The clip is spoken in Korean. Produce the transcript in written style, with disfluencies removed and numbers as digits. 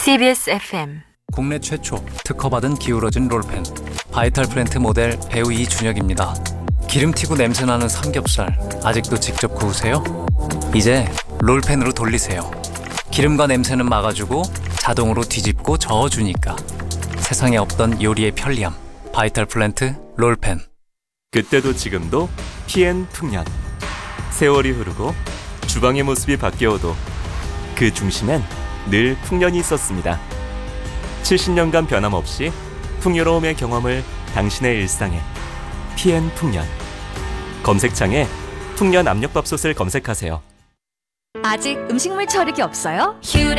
TBS FM 국내 최초 특허받은 기울어진 롤펜 바이탈 플랜트 모델 배우 이준혁입니다. 기름 튀고 냄새나는 삼겹살 아직도 직접 구우세요? 이제 롤펜으로 돌리세요. 기름과 냄새는 막아주고 자동으로 뒤집고 저어주니까 세상에 없던 요리의 편리함 바이탈 플랜트 롤펜. 그때도 지금도 PN 풍년. 세월이 흐르고 주방의 모습이 바뀌어도 그 중심엔 늘 풍년이 있었습니다. 70년간 변함없이 풍요로움의 경험을 당신의 일상에 PN 풍년. 검색창에 풍년 압력밥솥을 검색하세요. 아직 음식물 처리기 없어요? 퓨레